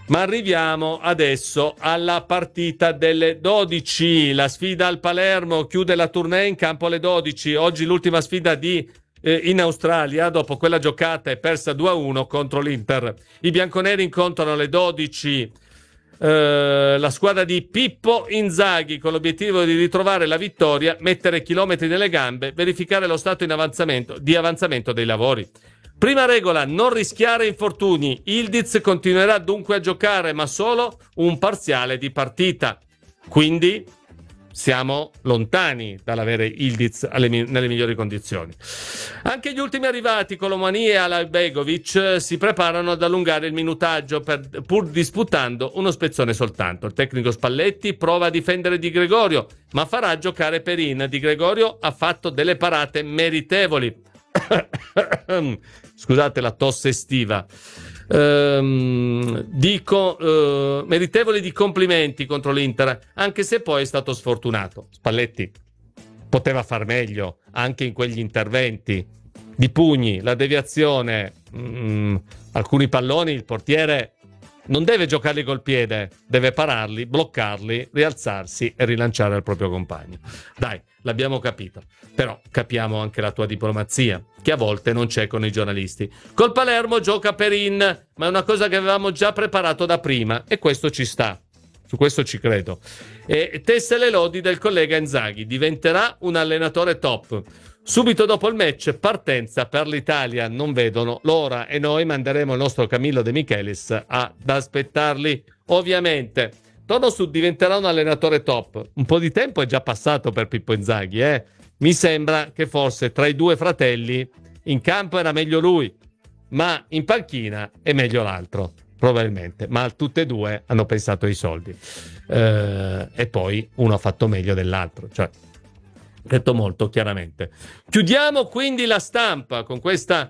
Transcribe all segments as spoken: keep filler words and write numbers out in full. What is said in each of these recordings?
Ma arriviamo adesso alla partita delle dodici. La sfida al Palermo chiude la tournée in campo alle dodici. Oggi l'ultima sfida di eh, in Australia, dopo quella giocata e persa due a uno contro l'Inter. I bianconeri incontrano alle dodici eh, la squadra di Pippo Inzaghi con l'obiettivo di ritrovare la vittoria, mettere chilometri nelle gambe, verificare lo stato in avanzamento, di avanzamento dei lavori. Prima regola, non rischiare infortuni. Ildiz continuerà dunque a giocare, ma solo un parziale di partita. Quindi siamo lontani dall'avere Ildiz alle, nelle migliori condizioni. Anche gli ultimi arrivati, Colomani e Alajbegovic, si preparano ad allungare il minutaggio per, pur disputando uno spezzone soltanto. Il tecnico Spalletti prova a difendere Di Gregorio, ma farà giocare Perin. Di Gregorio ha fatto delle parate meritevoli. Scusate la tosse estiva. Ehm, dico eh, meritevoli di complimenti contro l'Inter, anche se poi è stato sfortunato. Spalletti poteva far meglio anche in quegli interventi di pugni, la deviazione, mh, alcuni palloni il portiere non deve giocarli col piede, deve pararli, bloccarli, rialzarsi e rilanciare il proprio compagno. Dai, l'abbiamo capito. Però capiamo anche la tua diplomazia, che a volte non c'è con i giornalisti. Col Palermo gioca Perin, ma è una cosa che avevamo già preparato da prima e questo ci sta. Su questo ci credo. E tesse le lodi del collega Inzaghi. Diventerà un allenatore top. Subito dopo il match, partenza per l'Italia. Non vedono l'ora e noi manderemo il nostro Camillo De Michelis ad aspettarli. Ovviamente, torno su diventerà un allenatore top. Un po' di tempo è già passato per Pippo Inzaghi, eh? Mi sembra che forse tra i due fratelli in campo era meglio lui, ma in panchina è meglio l'altro, probabilmente. Ma tutte e due hanno pensato ai soldi. Eh, e poi uno ha fatto meglio dell'altro, cioè detto molto chiaramente. Chiudiamo quindi la stampa con questa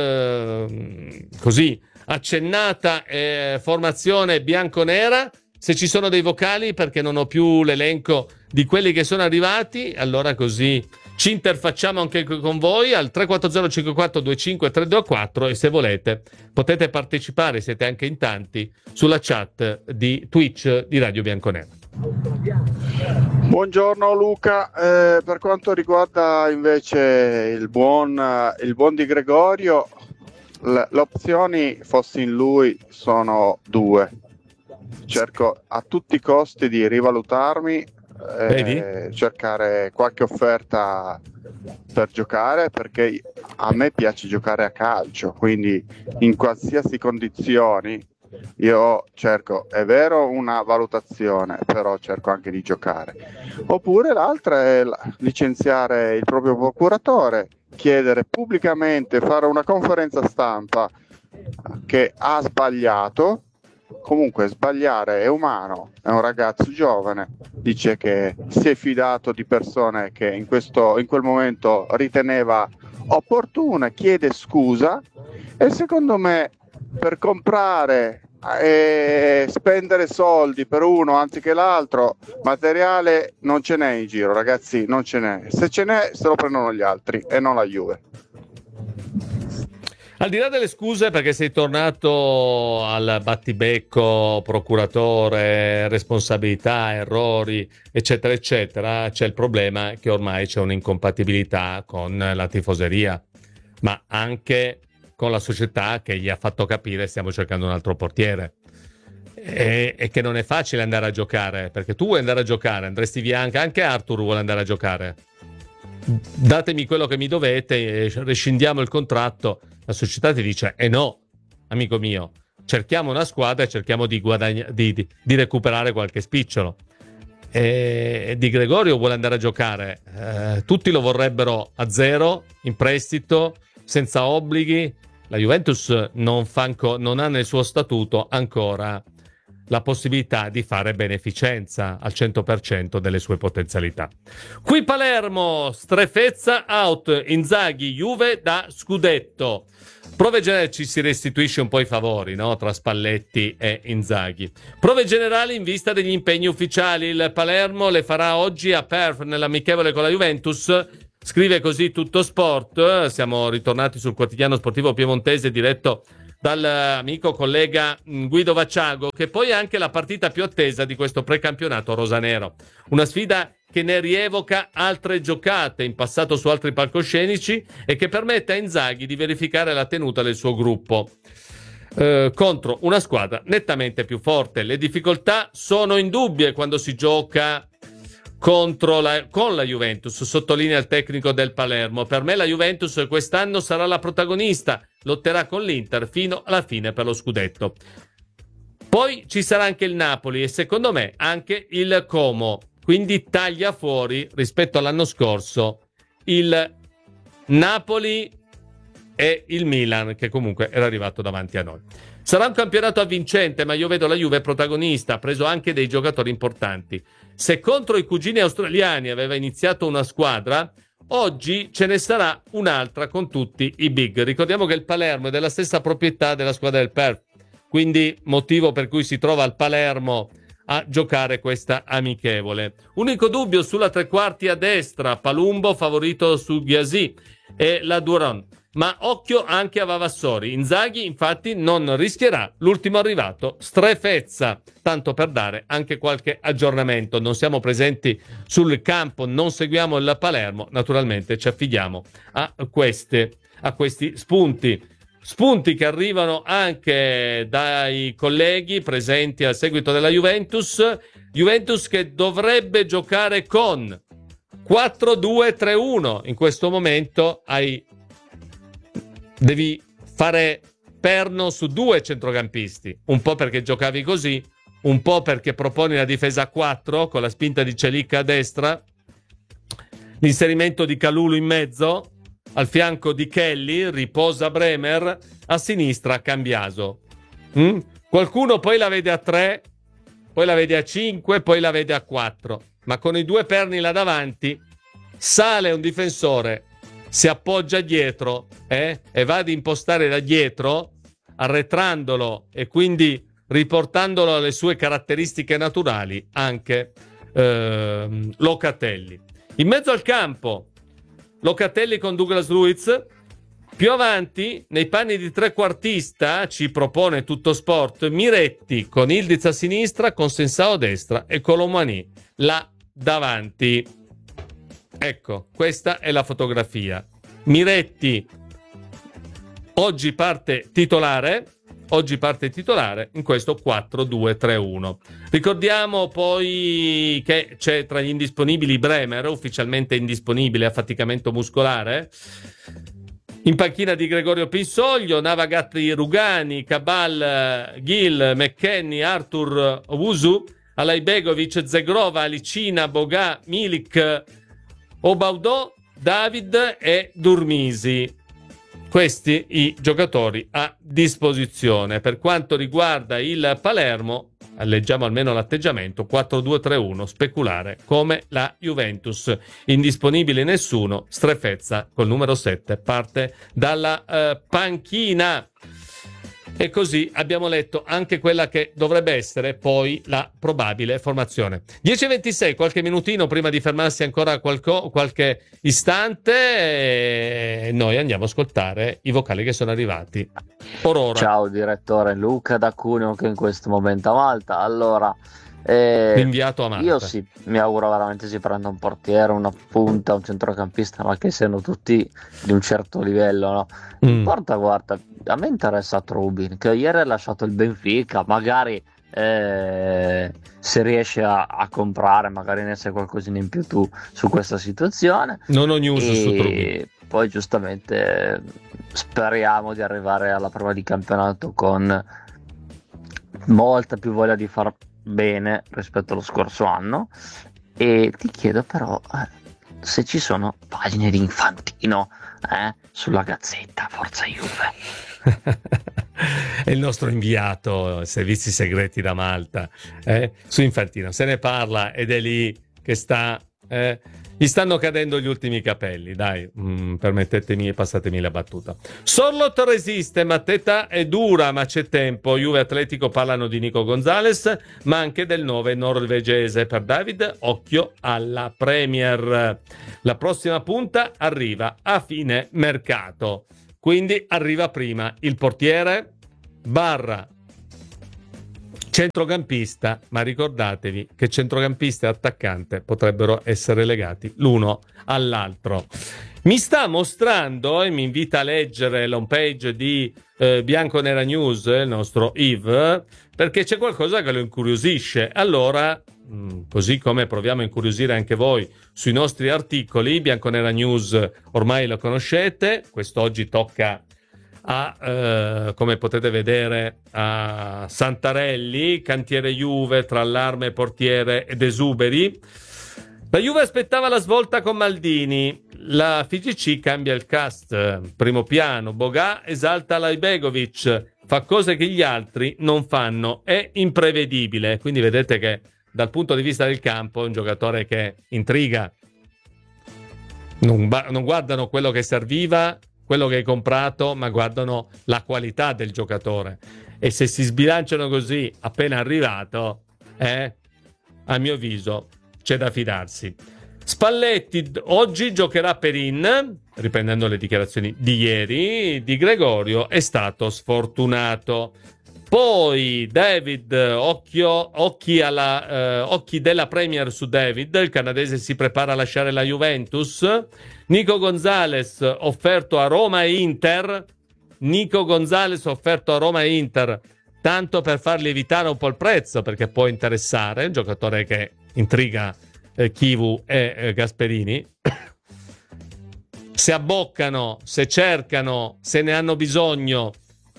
eh, così accennata eh, formazione bianconera. Se ci sono dei vocali, perché non ho più l'elenco di quelli che sono arrivati, allora così ci interfacciamo anche con voi al tre quattro zero cinque quattro due cinque tre due quattro e se volete potete partecipare, siete anche in tanti, sulla chat di Twitch di Radio Bianconera. Buongiorno Luca, eh, per quanto riguarda invece il buon, il buon Di Gregorio, le, le opzioni fossi in lui sono due. Cerco a tutti i costi di rivalutarmi, eh, cercare qualche offerta per giocare, perché a me piace giocare a calcio, quindi in qualsiasi condizioni io cerco, è vero, una valutazione, però cerco anche di giocare. Oppure l'altra è licenziare il proprio procuratore, chiedere pubblicamente, fare una conferenza stampa che ha sbagliato. Comunque sbagliare è umano, è un ragazzo giovane, dice che si è fidato di persone che in, questo, in quel momento riteneva opportune, chiede scusa e secondo me per comprare e spendere soldi per uno anziché l'altro, materiale non ce n'è in giro, ragazzi, non ce n'è. Se ce n'è se lo prendono gli altri e non la Juve. Al di là delle scuse perché sei tornato al battibecco, procuratore, responsabilità, errori, eccetera, eccetera, c'è il problema che ormai c'è un'incompatibilità con la tifoseria, ma anche con la società che gli ha fatto capire stiamo cercando un altro portiere. E, e che non è facile andare a giocare, perché tu vuoi andare a giocare, andresti via anche, anche Arthur vuole andare a giocare. Datemi quello che mi dovete, rescindiamo il contratto. La società ti dice eh no, amico mio, cerchiamo una squadra e cerchiamo di, guadagna- di, di, di recuperare qualche spicciolo. E Di Gregorio vuole andare a giocare, eh, tutti lo vorrebbero a zero, in prestito, senza obblighi. La Juventus non, fa anco- non ha nel suo statuto ancora la possibilità di fare beneficenza al cento per cento delle sue potenzialità. Qui Palermo, strefezza out, Inzaghi, Juve da scudetto. Prove generali, ci si restituisce un po' i favori, no? Tra Spalletti e Inzaghi. Prove generali in vista degli impegni ufficiali. Il Palermo le farà oggi a Perth nell'amichevole con la Juventus. Scrive così Tutto Sport. Siamo ritornati sul quotidiano sportivo piemontese diretto dall'amico collega Guido Vacciago, che poi è anche la partita più attesa di questo precampionato rosanero. Una sfida che ne rievoca altre giocate in passato su altri palcoscenici e che permette a Inzaghi di verificare la tenuta del suo gruppo eh, contro una squadra nettamente più forte. Le difficoltà sono indubbie quando si gioca contro la, con la Juventus, sottolinea il tecnico del Palermo. Per me la Juventus quest'anno sarà la protagonista, lotterà con l'Inter fino alla fine per lo scudetto. Poi ci sarà anche il Napoli e secondo me anche il Como, quindi taglia fuori rispetto all'anno scorso il Napoli e il Milan, che comunque era arrivato davanti a noi. Sarà un campionato avvincente, ma io vedo la Juve protagonista, ha preso anche dei giocatori importanti. Se contro i cugini australiani aveva iniziato una squadra, oggi ce ne sarà un'altra con tutti i big. Ricordiamo che il Palermo è della stessa proprietà della squadra del Perth, quindi motivo per cui si trova al Palermo a giocare questa amichevole. Unico dubbio sulla tre quarti a destra, Palumbo favorito su Ghiasi e la Duran. Ma occhio anche a Vavassori. Inzaghi infatti non rischierà l'ultimo arrivato Strefezza, tanto per dare anche qualche aggiornamento. Non siamo presenti sul campo, non seguiamo il Palermo, naturalmente ci affidiamo a queste, a questi spunti. Spunti che arrivano anche dai colleghi presenti al seguito della Juventus. Juventus che dovrebbe giocare con quattro due tre uno. In questo momento hai devi fare perno su due centrocampisti, un po' perché giocavi così, un po' perché proponi la difesa a quattro con la spinta di Celicca a destra, l'inserimento di Kalulu in mezzo, al fianco di Kelly, riposa Bremer, a sinistra Cambiaso. Mm? Qualcuno poi la vede a tre, poi la vede a cinque, poi la vede a quattro, ma con i due perni là davanti sale un difensore, si appoggia dietro eh, e va ad impostare da dietro, arretrandolo e quindi riportandolo alle sue caratteristiche naturali anche eh, Locatelli. In mezzo al campo Locatelli con Douglas Luiz, più avanti nei panni di trequartista ci propone Tutto Sport Miretti con Ildiz a sinistra, con Sensao a destra e Colomani là davanti. Ecco, questa è la fotografia. Miretti oggi parte titolare, oggi parte titolare in questo quattro due tre uno. Ricordiamo poi che c'è tra gli indisponibili Bremer, ufficialmente indisponibile, affaticamento muscolare. In panchina di Gregorio Pinsoglio, Navagatti Rugani, Cabal, Gil, McKennie, Artur Owusu, Alajbegovic, Zegrova, Alicina, Boga, Milik, Obaudò, David e Durmisi. Questi i giocatori a disposizione. Per quanto riguarda il Palermo, leggiamo almeno l'atteggiamento, quattro due tre uno, speculare come la Juventus. Indisponibile nessuno, Strefezza col numero sette parte dalla eh, panchina. E così abbiamo letto anche quella che dovrebbe essere poi la probabile formazione. dieci e ventisei, qualche minutino prima di fermarsi ancora qualco, qualche istante, e noi andiamo a ascoltare i vocali che sono arrivati. Orora. Ciao direttore, Luca da Cuneo che in questo momento a Malta. Allora, eh, l'inviato a Malta. Io sì, mi auguro veramente si prenda un portiere, una punta, un centrocampista, ma che siano tutti di un certo livello, no? Mm. Porta, guarda, a me interessa Trubin, che ieri ha lasciato il Benfica, magari eh, se riesce a, a comprare, magari ne sai qualcosina in più tu su questa situazione. Non ho news e su Trubin. Poi giustamente speriamo di arrivare alla prova di campionato con molta più voglia di far bene rispetto allo scorso anno. E ti chiedo però eh, se ci sono pagine di Infantino eh, sulla Gazzetta, forza Juve. È il nostro inviato servizi segreti da Malta eh, su Infantino, se ne parla ed è lì che sta eh, gli stanno cadendo gli ultimi capelli, dai, mm, permettetemi e passatemi la battuta. Sorlot resiste, Mateta è dura ma c'è tempo. Juve Atletico parlano di Nico Gonzalez ma anche del nove norvegese. Per David occhio alla Premier, la prossima punta arriva a fine mercato, quindi arriva prima il portiere, barra centrocampista, ma ricordatevi che centrocampista e attaccante potrebbero essere legati l'uno all'altro. Mi sta mostrando, e mi invita a leggere l'home page di eh, Bianconera News, il nostro Yves, perché c'è qualcosa che lo incuriosisce. Allora, mh, così come proviamo a incuriosire anche voi sui nostri articoli, Bianconera News ormai lo conoscete, quest'oggi tocca a, eh, come potete vedere, a Santarelli, cantiere Juve tra allarme, portiere ed esuberi. La Juve aspettava la svolta con Maldini, la F G C cambia il cast, primo piano, Bogà esalta Lajbegovic, fa cose che gli altri non fanno, è imprevedibile, quindi vedete che dal punto di vista del campo è un giocatore che intriga, non, ba- non guardano quello che serviva, quello che hai comprato, ma guardano la qualità del giocatore, e se si sbilanciano così appena arrivato, eh, a mio avviso c'è da fidarsi. Spalletti oggi giocherà Perin, riprendendo le dichiarazioni di ieri. Di Gregorio è stato sfortunato. Poi David, occhio, occhi, alla, eh, occhi della Premier su David, il canadese si prepara a lasciare la Juventus. Nico Gonzalez offerto a Roma e Inter. Nico Gonzalez offerto a Roma e Inter, tanto per far lievitare un po' il prezzo, perché può interessare, un giocatore che intriga eh, Chivu e eh, Gasperini. Se abboccano, se cercano, se ne hanno bisogno,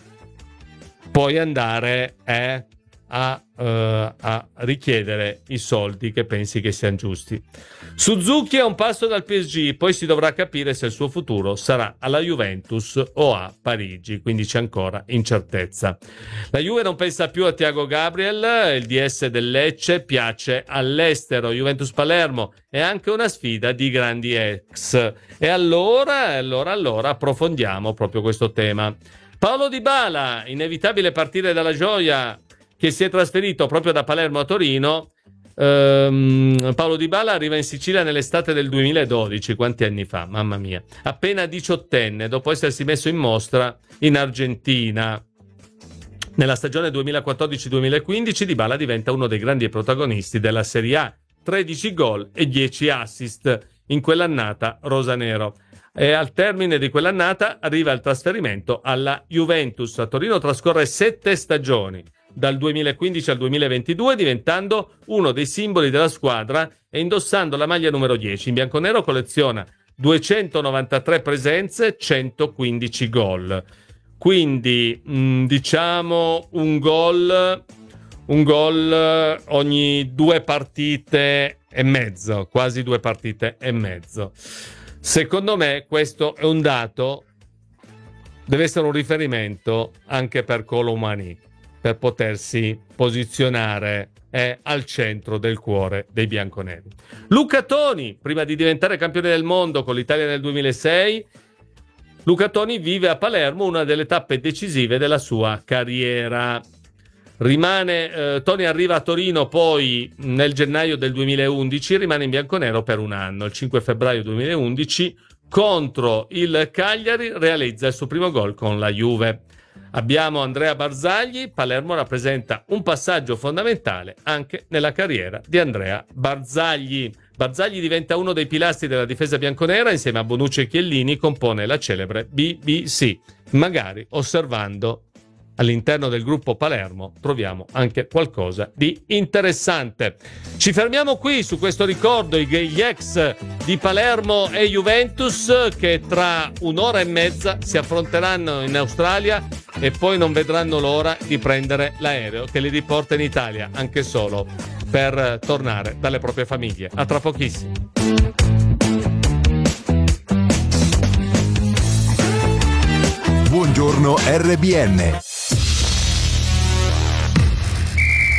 puoi andare eh, a, uh, a richiedere i soldi che pensi che siano giusti. Suzuki è un passo dal P S G, poi si dovrà capire se il suo futuro sarà alla Juventus o a Parigi, quindi c'è ancora incertezza. La Juve non pensa più a Thiago Gabriel, il D S del Lecce piace all'estero, Juventus Palermo è anche una sfida di grandi ex. E allora, allora, allora approfondiamo proprio questo tema. Paolo Dybala, inevitabile partire dalla gioia che si è trasferito proprio da Palermo a Torino. Um, Paolo Dybala arriva in Sicilia nell'estate del duemiladodici, quanti anni fa, mamma mia, appena diciottenne, dopo essersi messo in mostra in Argentina. Nella stagione duemilaquattordici duemilaquindici Dybala diventa uno dei grandi protagonisti della Serie A, tredici gol e dieci assist in quell'annata rosanero. E al termine di quell'annata arriva il trasferimento alla Juventus. A Torino trascorre sette stagioni, dal duemilaquindici al duemilaventidue, diventando uno dei simboli della squadra e indossando la maglia numero dieci. In bianconero colleziona duecentonovantatré presenze, centoquindici gol. Quindi mh, diciamo un gol, un gol ogni due partite e mezzo, quasi due partite e mezzo. Secondo me questo è un dato, deve essere un riferimento anche per Kolo Muani, per potersi posizionare eh, al centro del cuore dei bianconeri. Luca Toni, prima di diventare campione del mondo con l'Italia nel duemilasei, Luca Toni vive a Palermo una delle tappe decisive della sua carriera. Rimane, eh, Toni arriva a Torino poi nel gennaio del duemilaundici, rimane in bianconero per un anno. Il cinque febbraio duemilaundici contro il Cagliari realizza il suo primo gol con la Juve. Abbiamo Andrea Barzagli, Palermo rappresenta un passaggio fondamentale anche nella carriera di Andrea Barzagli. Barzagli diventa uno dei pilastri della difesa bianconera, insieme a Bonucci e Chiellini compone la celebre B B C. Magari osservando all'interno del gruppo Palermo troviamo anche qualcosa di interessante. Ci fermiamo qui su questo ricordo, gli ex di Palermo e Juventus, che tra un'ora e mezza si affronteranno in Australia e poi non vedranno l'ora di prendere l'aereo che li riporta in Italia, anche solo per tornare dalle proprie famiglie. A tra pochissimo. Buongiorno R B N.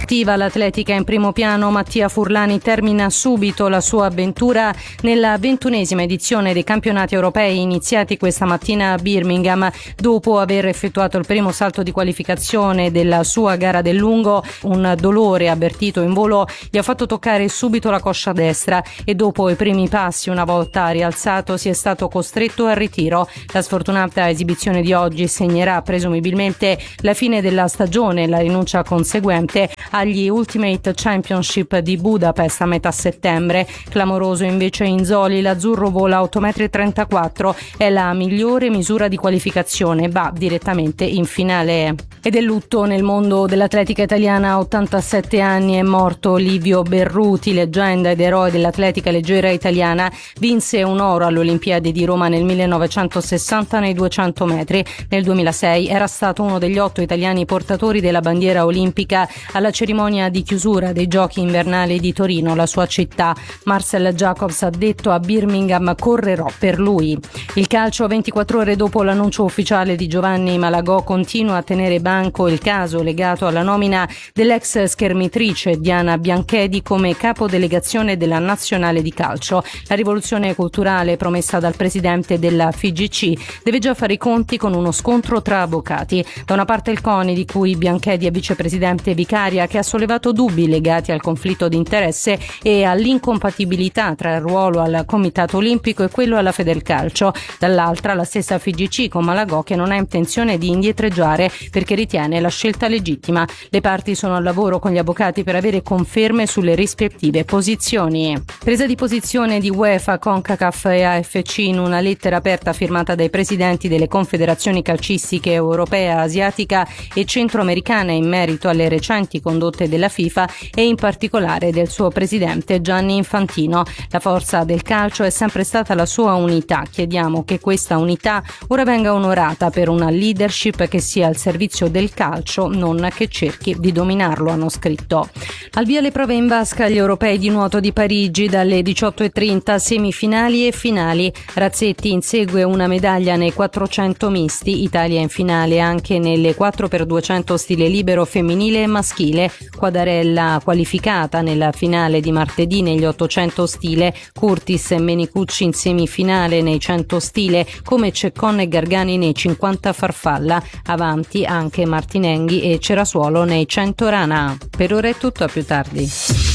Attiva l'atletica in primo piano, Mattia Furlani termina subito la sua avventura nella ventunesima edizione dei campionati europei iniziati questa mattina a Birmingham. Dopo aver effettuato il primo salto di qualificazione della sua gara del lungo, un dolore avvertito in volo gli ha fatto toccare subito la coscia destra e dopo i primi passi, una volta rialzato, si è stato costretto al ritiro. La sfortunata esibizione di oggi segnerà presumibilmente la fine della stagione e la rinuncia conseguente agli Ultimate Championship di Budapest a metà settembre. Clamoroso invece Inzoli, l'azzurro vola otto virgola trentaquattro metri, è la migliore misura di qualificazione, va direttamente in finale. Ed è lutto nel mondo dell'atletica italiana. A ottantasette anni è morto Livio Berruti, leggenda ed eroe dell'atletica leggera italiana. Vinse un oro alle Olimpiadi di Roma nel millenovecentosessanta nei duecento metri. Nel duemilasei era stato uno degli otto italiani portatori della bandiera olimpica alla cerimonia di chiusura dei Giochi invernali di Torino, la sua città. Marcel Jacobs ha detto a Birmingham: correrò per lui. Il calcio, ventiquattro ore dopo l'annuncio ufficiale di Giovanni Malagò, continua a tenere banco il caso legato alla nomina dell'ex schermitrice Diana Bianchedi come capodelegazione della nazionale di calcio. La rivoluzione culturale promessa dal presidente della F I G C deve già fare i conti con uno scontro tra avvocati. Da una parte il CONI, di cui Bianchedi è vicepresidente vicaria, che ha sollevato dubbi legati al conflitto di interesse e all'incompatibilità tra il ruolo al Comitato Olimpico e quello alla Federcalcio. Dall'altra la stessa F I G C con Malagò, che non ha intenzione di indietreggiare perché ritiene la scelta legittima. Le parti sono al lavoro con gli avvocati per avere conferme sulle rispettive posizioni. Presa di posizione di UEFA, CONCACAF e A F C in una lettera aperta firmata dai presidenti delle confederazioni calcistiche europea, asiatica e centroamericana in merito alle recenti condotte della FIFA e in particolare del suo presidente Gianni Infantino. La forza del calcio è sempre stata la sua unità. Chiediamo che questa unità ora venga onorata per una leadership che sia al servizio del calcio, non che cerchi di dominarlo, hanno scritto. Al via le prove in vasca agli europei di nuoto di Parigi dalle diciotto e trenta, semifinali e finali. Razzetti insegue una medaglia nei quattrocento misti, Italia in finale anche nelle quattro per duecento stile libero femminile e maschile. Quadarella qualificata nella finale di martedì negli ottocento stile, Curtis e Menicucci in semifinale nei cento stile, come Ceccon e Gargani nei cinquanta farfalla, avanti anche Martinenghi e Cerasuolo nei cento rana. Per ora è tutto, a più tardi.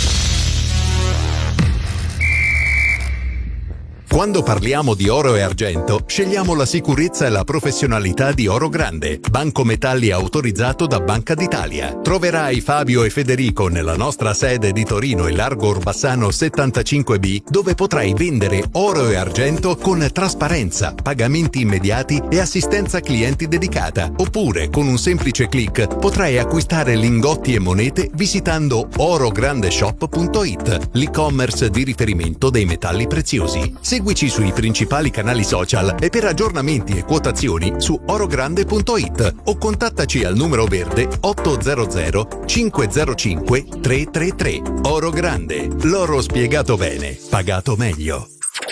Quando parliamo di oro e argento, scegliamo la sicurezza e la professionalità di Oro Grande, banco metalli autorizzato da Banca d'Italia. Troverai Fabio e Federico nella nostra sede di Torino e Largo Orbassano settantacinque B, dove potrai vendere oro e argento con trasparenza, pagamenti immediati e assistenza clienti dedicata. Oppure, con un semplice click, potrai acquistare lingotti e monete visitando orograndeshop punto it, l'e-commerce di riferimento dei metalli preziosi. Seguici sui principali canali social e per aggiornamenti e quotazioni su orogrande punto it o contattaci al numero verde ottocento cinquecentocinque trecentotrentatré. Oro Grande, l'oro spiegato bene, pagato meglio.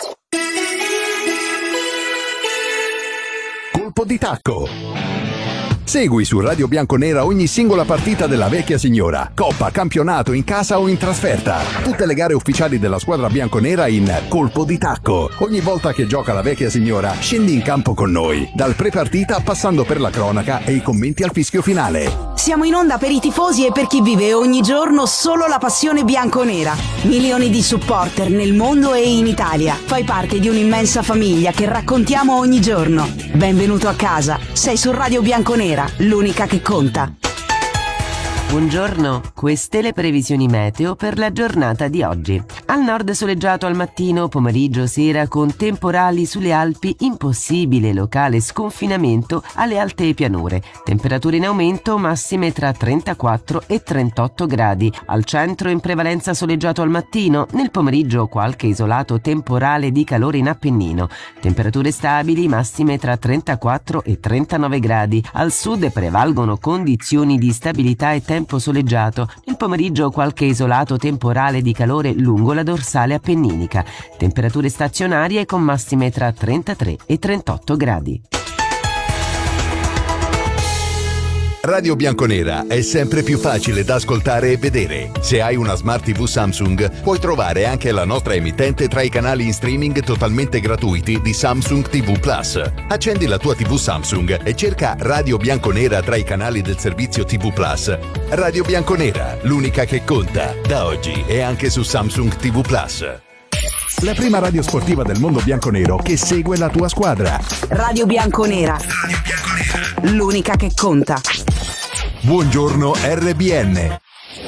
Colpo di tacco. Segui su Radio Bianconera ogni singola partita della vecchia signora. Coppa, campionato, in casa o in trasferta. Tutte le gare ufficiali della squadra bianconera in Colpo di Tacco. Ogni volta che gioca la vecchia signora, scendi in campo con noi. Dal pre-partita passando per la cronaca e i commenti al fischio finale. Siamo in onda per i tifosi e per chi vive ogni giorno solo la passione bianconera. Milioni di supporter nel mondo e in Italia. Fai parte di un'immensa famiglia che raccontiamo ogni giorno. Benvenuto a casa. Sei su Radio Bianconera, l'unica che conta. Buongiorno, queste le previsioni meteo per la giornata di oggi. Al nord soleggiato al mattino, pomeriggio, sera con temporali sulle Alpi, impossibile locale sconfinamento alle alte pianure. Temperature in aumento, massime tra trentaquattro e trentotto gradi. Al centro in prevalenza soleggiato al mattino, nel pomeriggio qualche isolato temporale di calore in Appennino. Temperature stabili, massime tra trentaquattro e trentanove gradi. Al sud prevalgono condizioni di stabilità e tempo tempo soleggiato, nel pomeriggio qualche isolato temporale di calore lungo la dorsale appenninica, temperature stazionarie con massime tra trentatré e trentotto gradi. Radio Bianconera è sempre più facile da ascoltare e vedere. Se hai una Smart tivù Samsung, puoi trovare anche la nostra emittente tra i canali in streaming totalmente gratuiti di Samsung tivù Plus. Accendi la tua tivù Samsung e cerca Radio Bianconera tra i canali del servizio tivù Plus. Radio Bianconera, l'unica che conta, da oggi e anche su Samsung tivù Plus. La prima radio sportiva del mondo bianconero che segue la tua squadra. Radio Bianconera. Radio Bianconera. L'unica che conta. Buongiorno R B N.